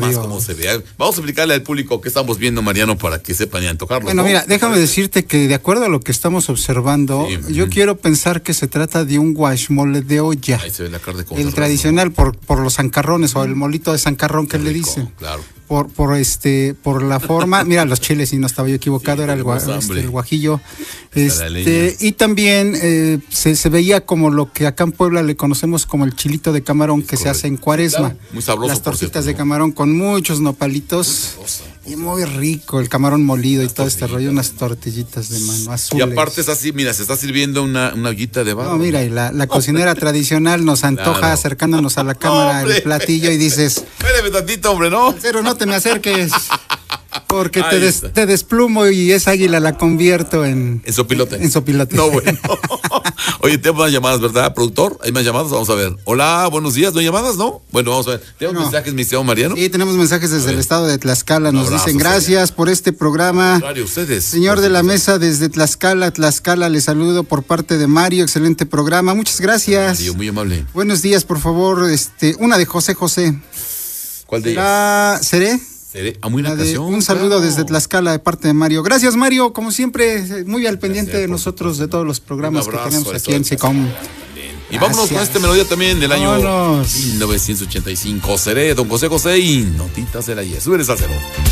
más cómo se ve. Vamos a explicarle al público qué estamos viendo, Mariano, para que sepan y antojarlo. Bueno, mira, déjame decirte que de acuerdo a lo que estamos observando, yo quiero pensar que se trata de un guachmole de olla. Ahí se ve la carne como el tradicional por los zancarrones o el molito de zancarrón que le dicen. Claro. Por la forma, mira los chiles, y no estaba yo equivocado, era el guajillo, y también se veía como lo que acá en Puebla le conocemos como el chilito de camarón, que se hace en Cuaresma. Claro, muy sabroso, las tortitas de camarón con muchos nopalitos y muy rico, el camarón molido y todo este rollo, unas tortillitas de mano azules. Y aparte es así, mira, se está sirviendo una ollita de barro. No, mira, y la cocinera tradicional nos antoja acercándonos a la cámara el platillo y dices, espérame tantito, hombre, ¿no? Pero no te me acerques, porque te desplumo y esa águila la convierto en sopilote. En sopilote. No, bueno. Oye, tenemos más llamadas, ¿verdad, productor? ¿Hay más llamadas? Vamos a ver. Hola, buenos días, ¿no hay llamadas, no? Bueno, vamos a ver. ¿Tenemos mensajes, mi estimado Mariano? Sí, tenemos mensajes desde el estado de Tlaxcala. Nos dicen gracias por este programa. Claro, ustedes. Señor de la mesa desde Tlaxcala, le saludo por parte de Mario. Excelente programa. Muchas gracias. Mario, muy amable. Buenos días, por favor. Una de José José. ¿Cuál de ellas? ¿Seré? Muy una canción, un saludo desde Tlaxcala de parte de Mario. Gracias, Mario, como siempre, muy al pendiente de nosotros, de todos los programas que tenemos aquí en SECOM. Y vámonos con esta melodía también del año 1985. Seré Don José José y Notitas del Ayer. Súbeles al cero.